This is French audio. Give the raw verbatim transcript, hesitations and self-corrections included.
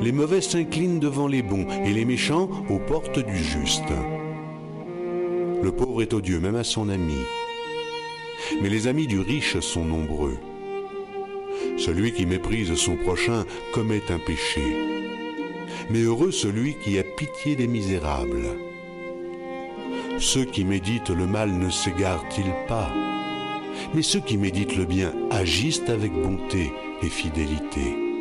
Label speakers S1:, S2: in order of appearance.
S1: Les mauvais s'inclinent devant les bons et les méchants aux portes du juste. Le pauvre est odieux même à son ami, mais les amis du riche sont nombreux. Celui qui méprise son prochain commet un péché, mais heureux celui qui a pitié des misérables. Ceux qui méditent le mal ne s'égarent-ils pas? Mais ceux qui méditent le bien agissent avec bonté et fidélité.